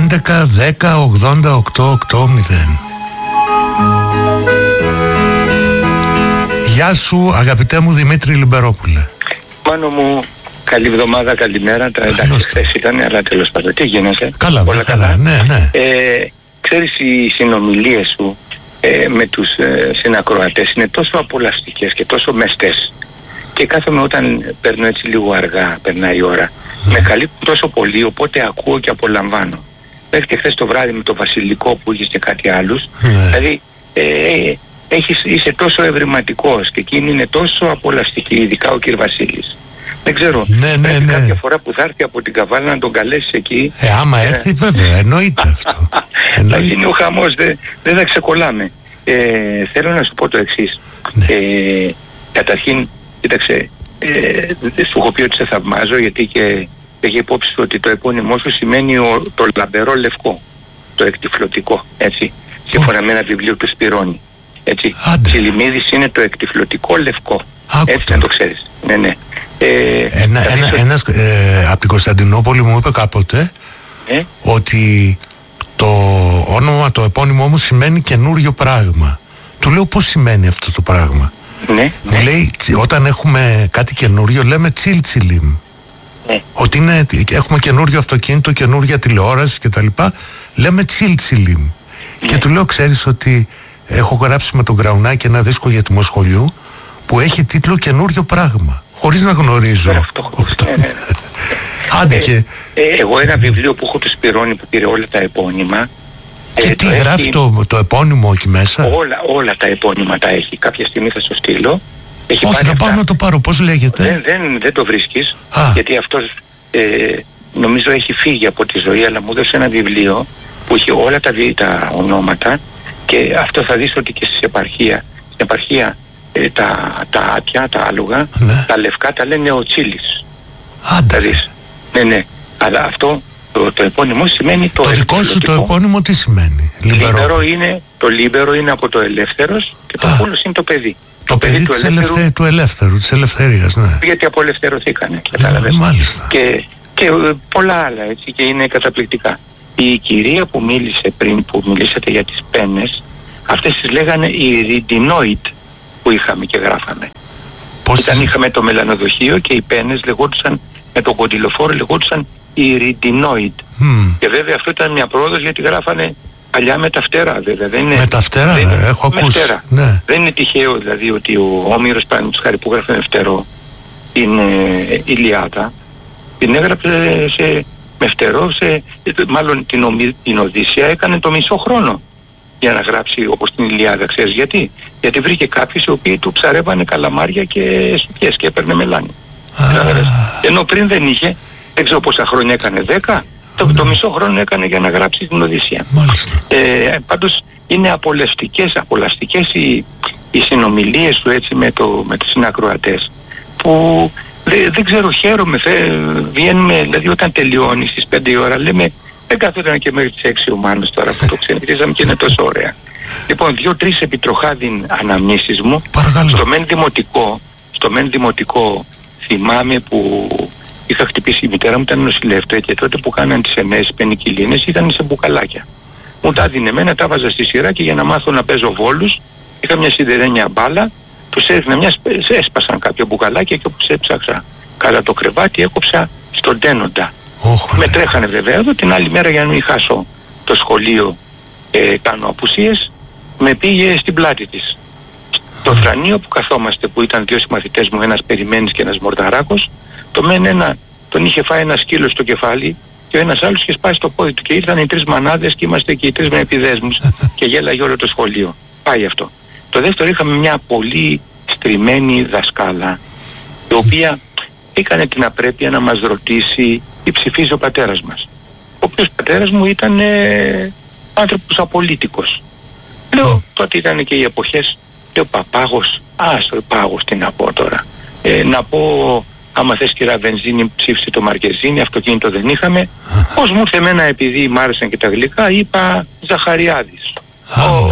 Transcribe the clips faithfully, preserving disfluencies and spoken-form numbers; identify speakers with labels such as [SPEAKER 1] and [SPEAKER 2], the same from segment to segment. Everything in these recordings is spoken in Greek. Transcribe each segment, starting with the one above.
[SPEAKER 1] έντεκα δέκα ογδόντα οκτώ ογδόντα. Γεια σου αγαπητέ μου Δημήτρη Λιμπερόπουλε.
[SPEAKER 2] Μάνο μου, καλή εβδομάδα, καλημέρα. Τα εντάξει χθες ήταν, αλλά τέλος πάντων. Τι γίνεσαι?
[SPEAKER 1] Καλά, όλα καλά. καλά. Ναι, ναι.
[SPEAKER 2] Ε, ξέρεις, οι συνομιλίες σου ε, με τους ε, συνακροατές είναι τόσο απολαυστικές και τόσο μεστές. Και κάθομαι όταν παίρνω έτσι λίγο αργά, περνάει η ώρα, mm. με καλύπτουν τόσο πολύ, οπότε ακούω και απολαμβάνω. Μέχρι και χθες το βράδυ με το Βασιλικό που είχες και κάτι άλλους, mm. δηλαδή ε, έχεις, είσαι τόσο ευρηματικός και εκείνη είναι τόσο απολαυστική, ειδικά ο κ. Βασίλης. Δεν ξέρω,
[SPEAKER 1] ναι, ναι,
[SPEAKER 2] πρέπει
[SPEAKER 1] ναι.
[SPEAKER 2] κάποια φορά που θα έρθει από την Καβάλα να τον καλέσεις εκεί.
[SPEAKER 1] Ε, άμα έρθει βέβαια, εννοείται αυτό.
[SPEAKER 2] Θα γίνει ο χαμός, δεν, δεν θα ξεκολλάμε. Ε, θέλω να σου πω το εξής.
[SPEAKER 1] Ναι.
[SPEAKER 2] Ε, καταρχήν, κοίταξε, ε, σου έχω πει ότι σε θαυμάζω, γιατί και έχει υπόψη ότι το επώνυμό σου σημαίνει ο, το λαμπερό λευκό, το εκτυφλωτικό, έτσι, σύμφωνα oh. με ένα βιβλίο του Σπυρώνη. Έτσι, Τσιλιμίδης είναι το εκτυφλωτικό λευκό. Άκουτα. Έτσι να το ξέρεις. Ναι, ναι. Ε,
[SPEAKER 1] ένα, ένα, ότι... Ένας ε, από την Κωνσταντινούπολη μου είπε κάποτε ε? ότι το όνομα, το επώνυμό μου σημαίνει καινούριο πράγμα. Του λέω πώς σημαίνει αυτό το πράγμα.
[SPEAKER 2] Ναι,
[SPEAKER 1] μου
[SPEAKER 2] ναι.
[SPEAKER 1] λέει όταν έχουμε κάτι καινούριο λέμε τσιλτσιλιμ.
[SPEAKER 2] Ναι.
[SPEAKER 1] Ότι είναι, έχουμε καινούριο αυτοκίνητο, καινούρια τηλεόραση κτλ. Λέμε τσιλτσιλιμ. Ναι. Και του λέω ξέρεις ότι έχω γράψει με τον Γκραουνάκη ένα δίσκο για τιμοσχολιού που έχει τίτλο καινούριο πράγμα. Χωρίς να γνωρίζω
[SPEAKER 2] αυτό. αυτό. Ναι, ναι.
[SPEAKER 1] Άντε
[SPEAKER 2] ε,
[SPEAKER 1] και...
[SPEAKER 2] Ε, εγώ ένα βιβλίο που έχω του Σπυρώνη που πήρε όλα τα επώνυμα.
[SPEAKER 1] Και
[SPEAKER 2] ε,
[SPEAKER 1] τι
[SPEAKER 2] το
[SPEAKER 1] γράφει
[SPEAKER 2] έχει...
[SPEAKER 1] το, το επώνυμο εκεί μέσα?
[SPEAKER 2] Όλα, όλα τα επώνυμα τα έχει. Κάποια στιγμή θα σου στείλω. Έχει
[SPEAKER 1] Όχι, θα πάω να το πάρω. Πώς λέγεται?
[SPEAKER 2] Δεν, δεν, δεν το βρίσκεις.
[SPEAKER 1] Α.
[SPEAKER 2] Γιατί αυτός ε, νομίζω έχει φύγει από τη ζωή, αλλά μου έδωσε ένα βιβλίο που έχει όλα τα, τα ονόματα, και αυτό θα δεις ότι και στην επαρχία, στην επαρχία ε, τα, τα άτια, τα άλογα,
[SPEAKER 1] ναι.
[SPEAKER 2] τα λευκά τα λένε ο Τσίλης.
[SPEAKER 1] Άντε.
[SPEAKER 2] Θα δεις. Ναι, ναι. Αλλά αυτό το, το επώνυμο σημαίνει το...
[SPEAKER 1] Το δικό σου το επώνυμο τι σημαίνει?
[SPEAKER 2] Λίμπερο είναι, το λίμπερο είναι από το ελεύθερος και το πόλος είναι το παιδί.
[SPEAKER 1] Το, το παιδί, παιδί του, της ελεύθερου, ελευθε, του ελεύθερου, της ελευθερίας, ναι.
[SPEAKER 2] Γιατί απολευθερωθήκανε, κατάλαβες.
[SPEAKER 1] Μάλιστα.
[SPEAKER 2] Και, και πολλά άλλα, έτσι, και είναι καταπληκτικά. Η κυρία που μίλησε πριν, που μιλήσατε για τις πένες, αυτές τις λέγανε οι ριντινόιτ που είχαμε και γράφαμε. Πώς Ήταν τις... είχαμε το μελανοδοχείο και οι πένες λεγόντουσαν, με τον κοντιλοφόρο λεγόντουσαν οι ριντινόιτ.
[SPEAKER 1] Mm.
[SPEAKER 2] Και βέβαια αυτό ήταν μια πρόοδος, γιατί γράφανε παλιά με τα φτερά, βέβαια. Δεν είναι,
[SPEAKER 1] με τα φτερά,
[SPEAKER 2] δεν είναι,
[SPEAKER 1] έχω
[SPEAKER 2] με
[SPEAKER 1] ακούσει.
[SPEAKER 2] Ναι. Δεν είναι τυχαίο δηλαδή ότι ο Όμηρος, παραδείγματος χάρη, που γράφει με φτερό την ε, Ηλιάδα, την έγραψε σε, με φτερό, σε, μάλλον την, ομι, την Οδύσσεια έκανε το μισό χρόνο για να γράψει όπως την Ηλιάδα. Ξέρεις γιατί? Γιατί βρήκε κάποιους οι οποίοι του ψαρεύανε καλαμάρια και σουπιές και έπαιρνε μελάνι. Ενώ πριν δεν είχε, δεν ξέρω πόσα χρόνια έκανε, δέκα. Το, το μισό χρόνο έκανε για να γράψει την Οδύσσεια. Ε, πάντως είναι απολευτικές, απολαστικές οι, οι συνομιλίες σου έτσι με, το, με τους συνακροατές, που δε, δεν ξέρω, χαίρομαι, θε, βγαίνουμε, δηλαδή όταν τελειώνει στις πέντε η ώρα λέμε δεν καθόταν και μέχρι τις έξι ο Μάνος τώρα που το ξενυχτήσαμε και είναι τόσο ωραία. Λοιπόν, δύο-τρεις επιτροχάδιν αναμνήσεις μου.
[SPEAKER 1] Παρακαλώ.
[SPEAKER 2] Στο μεν δημοτικό, στο μεν δημοτικό θυμάμαι που είχα χτυπήσει, η μητέρα μου ήταν νοσηλεύτρια και τότε που κάναν τις εννέες πενικυλίνες ήταν σε μπουκαλάκια. Μου τα δίνε εμένα, τα βάζα στη σειρά και για να μάθω να παίζω βόλους είχα μια σιδερένια μπάλα, τους έριχνα μια, έσπασαν κάποια μπουκαλάκια και όπως έψαξα κατά το κρεβάτι έκοψα στον τένοντα.
[SPEAKER 1] Oh,
[SPEAKER 2] με τρέχανε βέβαια εδώ, την άλλη μέρα για να μην χάσω το σχολείο, ε, κάνω απουσίες, με πήγε στην πλάτη της. Το θρανείο που καθόμαστε, που ήταν δύο συμμαθητές μου, ένας Περιμένης και ένας Μορταράκος, το μεν ένα, τον είχε φάει ένα σκύλο στο κεφάλι και ο ένας άλλος είχε σπάσει στο πόδι του και ήρθαν οι τρεις μανάδες και είμαστε και οι τρεις με επιδέσμους και γέλαγε όλο το σχολείο. Πάει αυτό. Το δεύτερο, είχαμε μια πολύ στριμμένη δασκάλα, η οποία έκανε την απρέπεια να μας ρωτήσει τι ψηφίζει ο πατέρας μας. Ο οποίος πατέρας μου ήταν ε, άνθρωπος απολίτικος. Λέω, τότε ήταν και οι εποχές, λέω Παπάγος, άστο Πάγος τι να πω τώρα. Ε, να πω, άμα θες κυρία Βενζίνη ψήφισε το Μαρκεζίνη, αυτοκίνητο δεν είχαμε. Πώς μου ήρθε εμένα, επειδή μ' άρεσαν και τα γλυκά, είπα Ζαχαριάδης. Oh,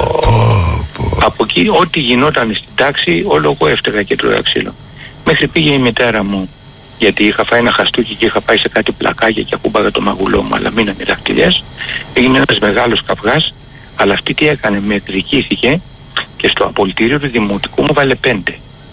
[SPEAKER 2] από εκεί ό,τι γινόταν στην τάξη, όλο εγώ έφταιγα και τρώγα ξύλο. Μέχρι πήγε η μητέρα μου γιατί είχα φάει ένα χαστούκι και είχα πάει σε κάτι πλακάκια και ακούμπαγα το μαγουλό μου, αλλά μείνανε δαχτυλιές. Έγινε ένας μεγάλος καυγάς, αλλά αυτή τι έκανε, με εκδικήθηκε και στο απολυτήριο του δημοτικού μου βάλε πέντε.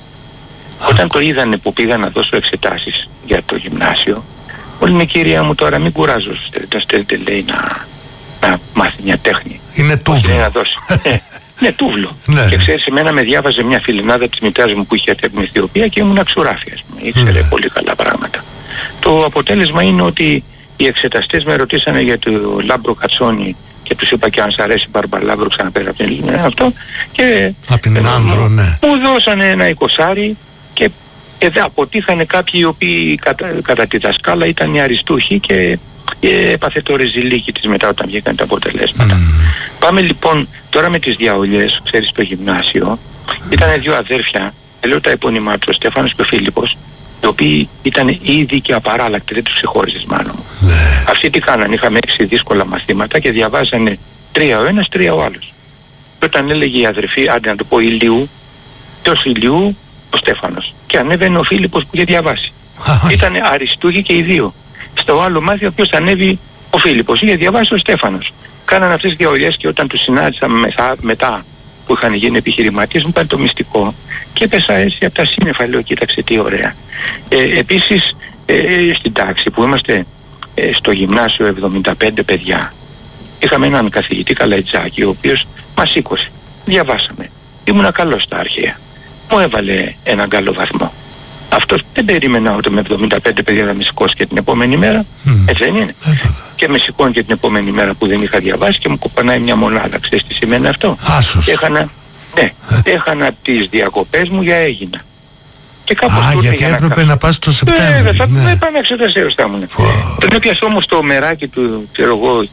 [SPEAKER 2] Όταν το είδανε που πήγα να δώσω εξετάσεις για το γυμνάσιο, μου λένε, κυρία μου, τώρα μην κουράζω, τα στέλνετε, λέει, να, να μάθει μια τέχνη.
[SPEAKER 1] Είναι τούβλο.
[SPEAKER 2] Να δώσει. Ναι, τούβλο. Ναι. Και ξέρεις, εμένα με διάβαζε μια φιλινάδα της μητέρας μου που είχε έρθει από την Αιθιοπία και ήμουν αξουράφη, ας πούμε. Ήξερε ναι. πολύ καλά πράγματα. Το αποτέλεσμα είναι ότι οι εξεταστές με ρωτήσανε για το Λάμπρο Κατσόνη και τους είπα, και αν σ' αρέσει Μπαρμπαλάμπρο, ξαναπέρα από την Ελληνία αυτό, και
[SPEAKER 1] από την Άνδρο, ναι.
[SPEAKER 2] μου δώσανε ένα εικοσάρι και εδώ αποτύχανε κάποιοι οι οποίοι κατά, κατά τη δασκάλα ήταν οι αριστούχοι και έπαθε το ρεζιλίκι της μετά όταν βγήκαν τα αποτελέσματα. Mm. Πάμε λοιπόν τώρα με τις διαολιές, ξέρεις, στο γυμνάσιο. Ήταν δύο αδέρφια, λέω τα επώνυμά τους, ο Στέφανος και ο Φίλιππος, οι οποίοι ήταν ήδη και απαράλλακτοι, δεν τους ξεχώριζες, μάνα μου. Mm. Αυτοί τι κάνανε, είχαμε έξι δύσκολα μαθήματα και διαβάζανε τρία ο ένας, τρία ο άλλος. Και όταν έλεγε η αδερφή, άντε να το πω Ηλίου, ποιος Ηλίου, ο Στέφανος. Και ανέβαινε ο Φίλιππος που είχε διαβάσει. Ήτανε αριστούχοι και οι δύο. Στο άλλο μάθημα ποιος ανέβει, ο Φίλιππος, είχε διαβάσει ο Στέφανος. Κάνανε αυτές τις διαολιές και όταν τους συνάντησα μετά, μετά που είχαν γίνει επιχειρηματίες, μου είπαν το μυστικό και έπεσα έτσι από τα σύννεφα, λέω, κοίταξε τι ωραία. Ε, επίσης ε, στην τάξη που είμαστε ε, στο γυμνάσιο εβδομήντα πέντε παιδιά, είχαμε έναν καθηγητή Καλαϊτζάκη ο οποίος μας σήκωσε, διαβάσαμε, ήμουνα καλός στα αρχαία, μου έβαλε έναν καλό βαθμό. Αυτός δεν περίμενα ότι με εβδομήντα πέντε παιδιά θα με σηκώσει και την επόμενη μέρα, mm. έτσι δεν είναι. Mm. Και με σηκώνει και την επόμενη μέρα που δεν είχα διαβάσει και μου κοπανάει μια μονάδα. Ξέρεις τι σημαίνει αυτό?
[SPEAKER 1] Άσος.
[SPEAKER 2] Έχανα, ναι, έχανα τις διακοπές μου για έγινα. Και κάπως
[SPEAKER 1] Α, γιατί έπρεπε να, να πας το Σεπτέμβριο.
[SPEAKER 2] Ε, θα ναι. πάμε εξετασίως θα ήμουν. Oh. Τον έπιασε όμως το μεράκι του, ξέρω εγώ,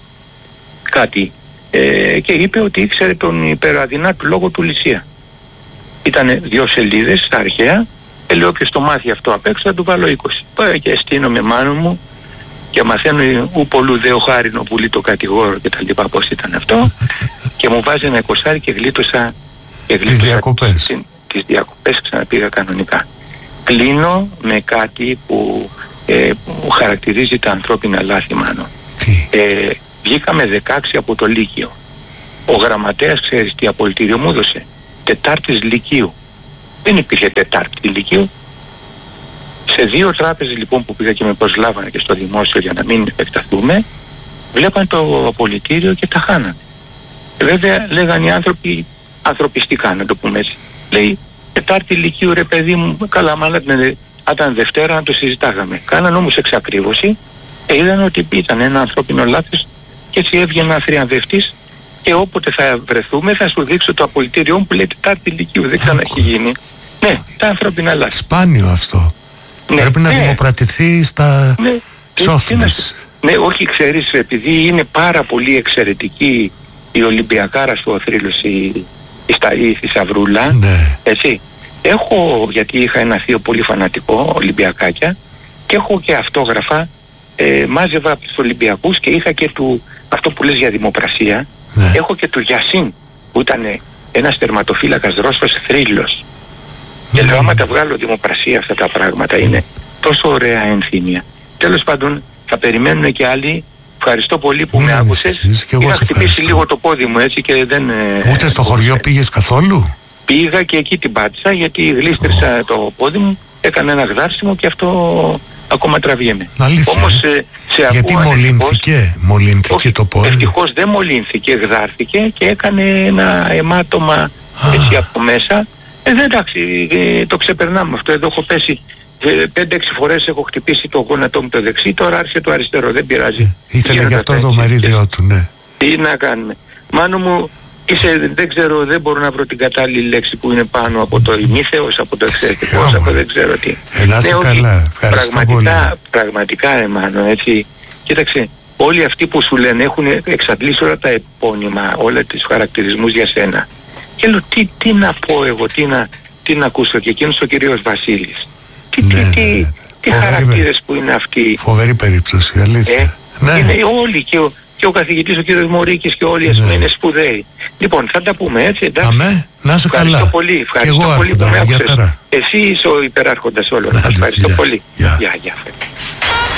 [SPEAKER 2] κάτι, ε, και είπε ότι ήξερε τον υπεραδυνά του λόγο του Λυσία. Ήτανε δύο σελίδες στα αρχαία. Ε, λέω, όποιος το μάθει αυτό απ' έξω θα του βάλω είκοσι. Πάω και στείνομαι μάνο μου και μαθαίνω ου πολλού δε ο χάρινο πουλί το κατηγόρο και τα λοιπά, πώς ήταν αυτό, και μου βάζει ένα εικοσάρι και γλίτωσα, και γλίτωσα τις διακοπές. Τις, τις διακοπές ξαναπήγα κανονικά. Κλείνω με κάτι που, ε, που χαρακτηρίζει τα ανθρώπινα λάθη, μάνο. Ε, βγήκαμε δεκαέξι από το Λύκειο. Ο γραμματέας, ξέρεις τι απολυτήριο μου έδωσε? Τετάρτης Λυκείου. Δεν υπήρχε Τετάρτη Λυκείου. Σε δύο τράπεζες λοιπόν που πήγα και με προσλάβανε και στο δημόσιο για να μην επεκταθούμε, βλέπαν το απολυτήριο και τα χάνανε. Βέβαια λέγανε οι άνθρωποι ανθρωπιστικά, να το πούμε έτσι. Λέει, Τετάρτη Λυκείου ρε παιδί μου, καλά μάλλον ήταν Δευτέρα να το συζητάγαμε. Κάναν όμως εξακρίβωση και είδαν ότι ήταν ένα ανθρώπινο λάθος και έτσι έβγαινε να θριαμβευτείς. Και όποτε θα βρεθούμε θα σου δείξω το απολυτήριό μου που λέει Τετάρτη Λυκείου. Δεν ξανά έχει γίνει. Ναι, τα ανθρώπινα λάθη.
[SPEAKER 1] Σπάνιο αυτό. Ναι, πρέπει να ναι. δημοπρατηθεί στα ναι. σόφινες.
[SPEAKER 2] Ναι, όχι, ξέρεις, επειδή είναι πάρα πολύ εξαιρετική η Ολυμπιακάρα στο Οθρύλος, η, η, η θησαυρούλα, ναι. έτσι. Έχω, γιατί είχα ένα θείο πολύ φανατικό, Ολυμπιακάκια, και έχω και αυτόγραφα, ε, μάζευα από τους Ολυμπιακούς και είχα και του, αυτό που λες για δημοπρασία, ναι. έχω και του Γιασίν που ήταν ένας τερματοφύλακας Ρώσος θρύλος. Ναι. Και λέω, άμα τα βγάλω δημοπρασία αυτά τα πράγματα, είναι τόσο ωραία ενθύμια. Τέλος πάντων, θα περιμένουν και άλλοι. Ευχαριστώ πολύ που ναι, με άκουσες. Είχα χτυπήσει λίγο το πόδι μου έτσι και δεν...
[SPEAKER 1] Ούτε στο χωριό πήγες καθόλου?
[SPEAKER 2] Πήγα και εκεί την πάτησα γιατί γλίστρισα oh. το πόδι μου, έκανα ένα γδάρσιμο και αυτό ακόμα τραβιέμαι. Όμως σε, σε
[SPEAKER 1] γιατί
[SPEAKER 2] ακούω,
[SPEAKER 1] μολύνθηκε,
[SPEAKER 2] ευτυχώς,
[SPEAKER 1] μολύνθηκε
[SPEAKER 2] όχι,
[SPEAKER 1] το πόδι?
[SPEAKER 2] Ευτυχώς δεν μολύνθηκε, γδάρθηκε και έκανε ένα αιμάτωμα ah. έτσι από μέσα. Ε, δεν εντάξει, ε, το ξεπερνάμε αυτό. Εδώ έχω πέσει πέντε έξι φορές, έχω χτυπήσει το γόνατό μου το δεξί, τώρα άρχισε το αριστερό, δεν πειράζει.
[SPEAKER 1] Ε, ήθελε γι' αυτό το μερίδιό του, ναι.
[SPEAKER 2] Τι να κάνουμε. Μάνο μου, είσαι, δεν ξέρω, δεν μπορώ να βρω την κατάλληλη λέξη που είναι πάνω από το ημίθεος, από το εξαιρετικός, από δεν ξέρω τι.
[SPEAKER 1] Ελάσε ναι, καλά, ευχαριστώ
[SPEAKER 2] πραγματικά,
[SPEAKER 1] πολύ.
[SPEAKER 2] Πραγματικά, εμάνο, έτσι. Κοίταξε, όλοι αυτοί που σου λένε έχουν εξαντλήσει όλα τα επώνυμα, όλα τους χαρακτηρισμούς για σένα. Και λέω, τι, τι να πω εγώ, τι να, τι να ακούσω, και εκείνος ο κυρίος Βασίλης. Τι, ναι, τι, τι, τι χαρακτήρες που είναι αυτοί.
[SPEAKER 1] Φοβερή περίπτωση, αλήθεια. Ε,
[SPEAKER 2] ναι. Είναι όλοι και ο, και ο καθηγητής ο κύριος Μωρίκης και όλοι, ας πούμε,
[SPEAKER 1] Ναι.
[SPEAKER 2] είναι σπουδαίοι. Λοιπόν, θα τα πούμε, έτσι, εντάξει.
[SPEAKER 1] Αμέ, να είσαι καλά.
[SPEAKER 2] Ευχαριστώ πολύ, ευχαριστώ
[SPEAKER 1] εγώ
[SPEAKER 2] πολύ που
[SPEAKER 1] άρχοντα
[SPEAKER 2] με
[SPEAKER 1] μου, για
[SPEAKER 2] άκουσες.
[SPEAKER 1] χαρά.
[SPEAKER 2] Εσύ είσαι ο υπεράρχοντας όλων.
[SPEAKER 1] Άντε,
[SPEAKER 2] Ευχαριστώ
[SPEAKER 1] φιλιά.
[SPEAKER 2] πολύ.
[SPEAKER 1] Γεια.
[SPEAKER 2] Γεια, γεια.